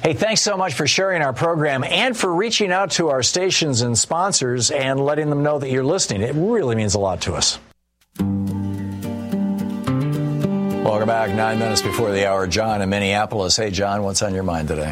Hey, thanks so much for sharing our program and for reaching out to our stations and sponsors and letting them know that you're listening. It really means a lot to us. Welcome back. 9 minutes before the hour. John in Minneapolis. Hey, John, what's on your mind today?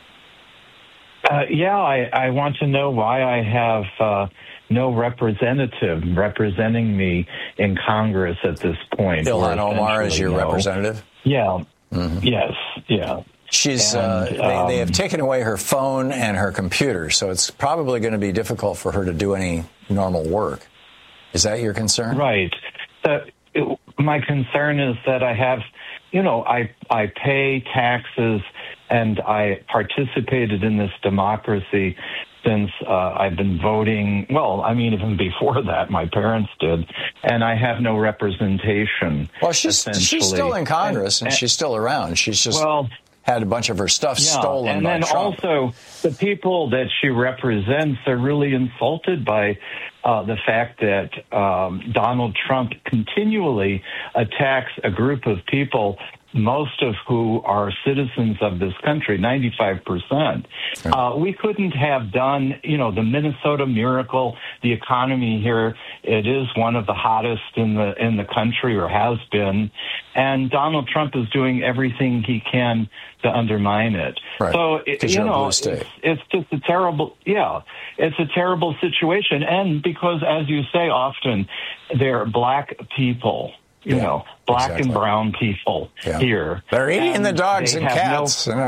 I want to know why I have no representative representing me in Congress at this point. Ilhan Omar is your representative? Yeah. Mm-hmm. Yes. Yeah. She's. They have taken away her phone and her computer, so it's probably going to be difficult for her to do any normal work. Is that your concern? Right. My concern is that I have, I pay taxes and I participated in this democracy since I've been voting. Well, I mean, even before that, my parents did, and I have no representation. Well, she's still in Congress and she's still around. She's just had a bunch of her stuff stolen by Trump. And then also, the people that she represents are really insulted by the fact that Donald Trump continually attacks a group of people, most of who are citizens of this country, 95%. We couldn't have done, the Minnesota miracle, the economy here. It is one of the hottest in the country, or has been, and Donald Trump is doing everything he can to undermine it. Right. So it's just a terrible, it's a terrible situation, and because, as you say often, they're black people. Black and brown people here. They're eating the dogs and cats. This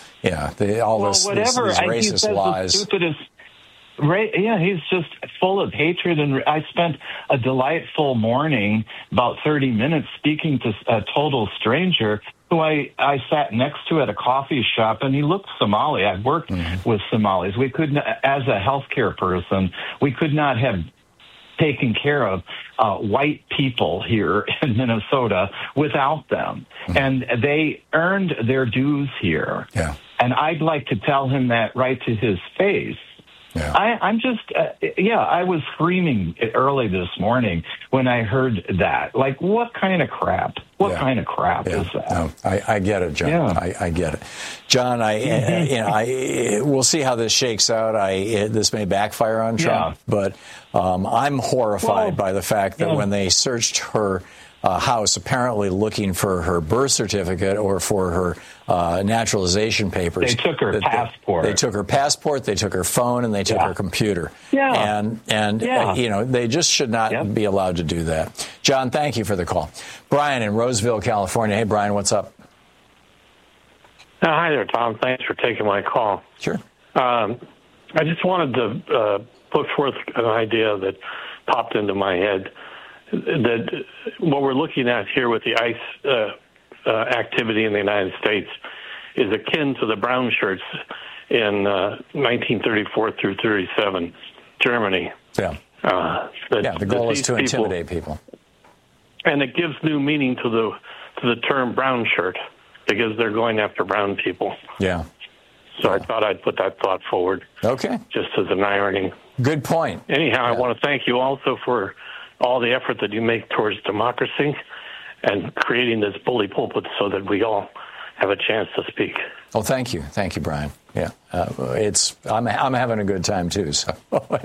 racist lies. He's just full of hatred. And I spent a delightful morning, about 30 minutes, speaking to a total stranger who I sat next to at a coffee shop, and he looked Somali. I've worked with Somalis. We couldn't, as a healthcare person, we could not have taken care of white people here in Minnesota without them. And they earned their dues here. Yeah. And I'd like to tell him that right to his face. Yeah. I was screaming early this morning when I heard that. Like, what kind of crap? What kind of crap is that? No, I get it, John. Yeah. I get it. John, we'll see how this shakes out. This may backfire on Trump, but I'm horrified by the fact that when they searched her house, apparently looking for her birth certificate or for her naturalization papers. They took her passport. They took her passport, they took her phone, and they took her computer. Yeah. And they just should not be allowed to do that. John, thank you for the call. Brian in Roseville, California. Hey, Brian, what's up? Hi there, Tom. Thanks for taking my call. Sure. I just wanted to put forth an idea that popped into my head, that what we're looking at here with the ICE activity in the United States is akin to the brown shirts in 1934 through 37, Germany. Yeah. The goal is to intimidate people. And it gives new meaning to the term brown shirt, because they're going after brown people. Yeah. So I thought I'd put that thought forward. Okay. Just as an irony. Good point. Anyhow, I want to thank you also for all the effort that you make towards democracy and creating this bully pulpit so that we all have a chance to speak. Oh, thank you, Brian. Yeah, I'm having a good time too. So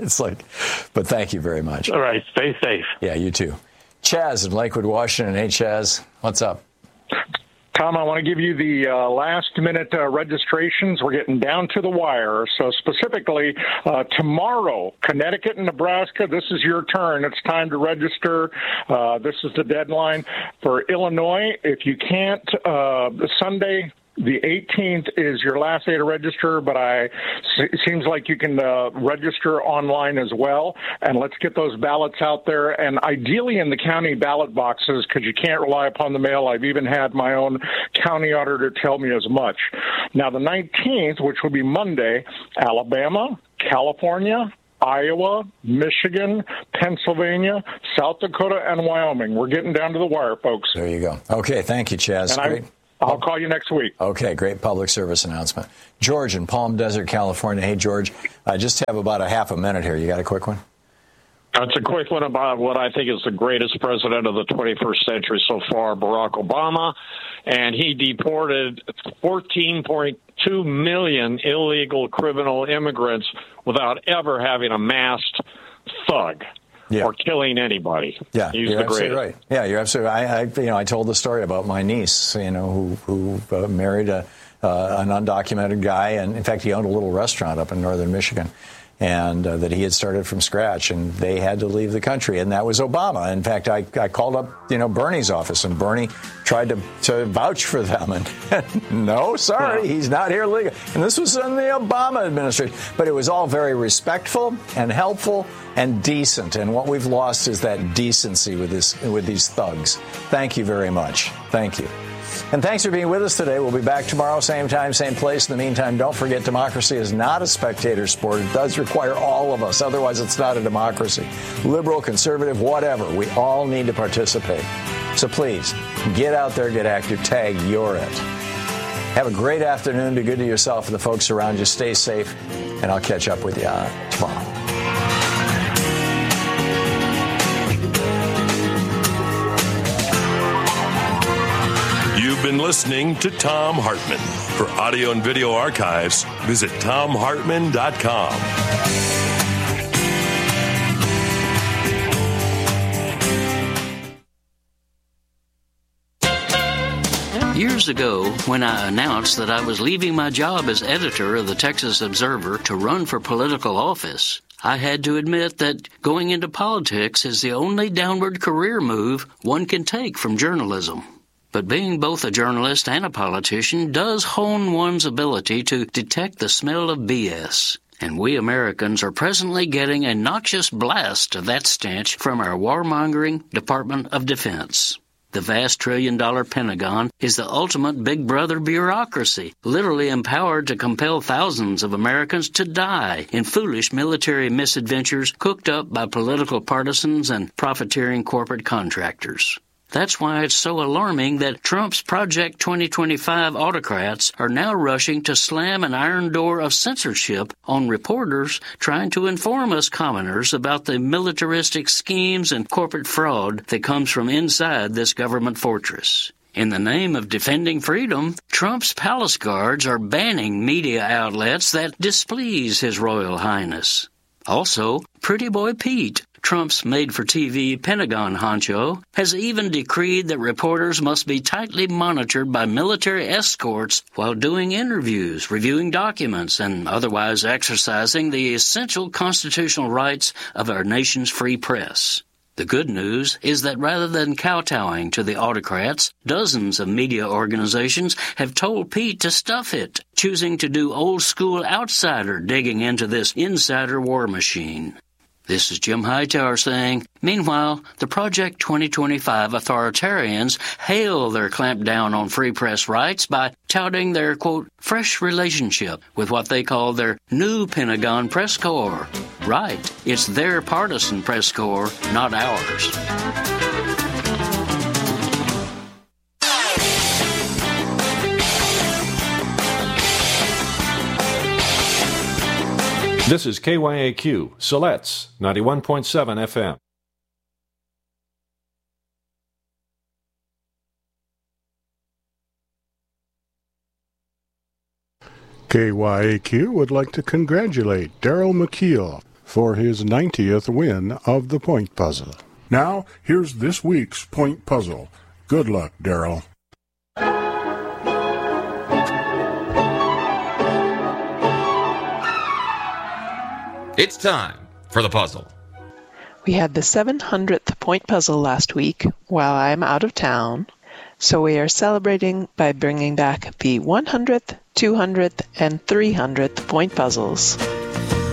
but thank you very much. All right, stay safe. Yeah, you too. Chaz in Lakewood, Washington. Hey, Chaz, what's up? Tom, I want to give you the last-minute registrations. We're getting down to the wire. So specifically, tomorrow, Connecticut and Nebraska, this is your turn. It's time to register. This is the deadline. For Illinois, if you can't, Sunday, the 18th is your last day to register, but it seems like you can register online as well. And let's get those ballots out there, and ideally in the county ballot boxes, because you can't rely upon the mail. I've even had my own county auditor tell me as much. Now, the 19th, which will be Monday, Alabama, California, Iowa, Michigan, Pennsylvania, South Dakota, and Wyoming. We're getting down to the wire, folks. There you go. Okay, thank you, Chaz. Great. I'll call you next week. Okay, great public service announcement. George in Palm Desert, California. Hey, George, I just have about a half a minute here. You got a quick one? It's a quick one about what I think is the greatest president of the 21st century so far, Barack Obama. And he deported 14.2 2 million illegal criminal immigrants without ever having a masked thug. Yeah. Or killing anybody. Yeah, you're absolutely right. Yeah, you're absolutely. I told the story about my niece, who married an undocumented guy, and in fact, he owned a little restaurant up in northern Michigan, and that he had started from scratch, and they had to leave the country, and that was Obama. In fact, I called up Bernie's office, and Bernie tried to vouch for them, and no, sorry, he's not here legally. And this was in the Obama administration, but it was all very respectful and helpful and decent, and what we've lost is that decency with these thugs. Thank you very much. Thank you. And thanks for being with us today. We'll be back tomorrow, same time, same place. In the meantime, don't forget, democracy is not a spectator sport. It does require all of us. Otherwise, it's not a democracy. Liberal, conservative, whatever. We all need to participate. So please, get out there, get active, tag, you're it. Have a great afternoon. Be good to yourself and the folks around you. Stay safe, and I'll catch up with you tomorrow. You've been listening to Thom Hartmann. For audio and video archives, visit thomhartmann.com. Years ago, when I announced that I was leaving my job as editor of the Texas Observer to run for political office, I had to admit that going into politics is the only downward career move one can take from journalism. But being both a journalist and a politician does hone one's ability to detect the smell of BS. And we Americans are presently getting a noxious blast of that stench from our warmongering Department of Defense. The vast trillion-dollar Pentagon is the ultimate big brother bureaucracy, literally empowered to compel thousands of Americans to die in foolish military misadventures cooked up by political partisans and profiteering corporate contractors. That's why it's so alarming that Trump's Project 2025 autocrats are now rushing to slam an iron door of censorship on reporters trying to inform us commoners about the militaristic schemes and corporate fraud that comes from inside this government fortress. In the name of defending freedom, Trump's palace guards are banning media outlets that displease His Royal Highness. Also, Pretty Boy Pete, Trump's made-for-TV Pentagon honcho, has even decreed that reporters must be tightly monitored by military escorts while doing interviews, reviewing documents, and otherwise exercising the essential constitutional rights of our nation's free press. The good news is that rather than kowtowing to the autocrats, dozens of media organizations have told Pete to stuff it, choosing to do old-school outsider digging into this insider war machine. This is Jim Hightower saying, meanwhile, the Project 2025 authoritarians hail their clampdown on free press rights by touting their, quote, fresh relationship with what they call their new Pentagon press corps. Right, it's their partisan press corps, not ours. This is KYAQ, Siletz, 91.7 FM. KYAQ would like to congratulate Daryl McKeel for his 90th win of the Point Puzzle. Now, here's this week's Point Puzzle. Good luck, Daryl. It's time for the puzzle. We had the 700th point puzzle last week while I'm out of town, so we are celebrating by bringing back the 100th, 200th, and 300th point puzzles.